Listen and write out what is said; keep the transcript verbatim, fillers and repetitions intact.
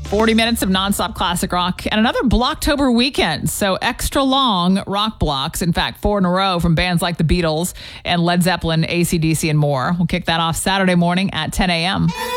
forty minutes of nonstop classic rock and another Blocktober weekend. So extra long rock blocks. In fact, four in a row from bands like the Beatles and Led Zeppelin, A C D C, and more. We'll kick that off Saturday morning at ten a.m.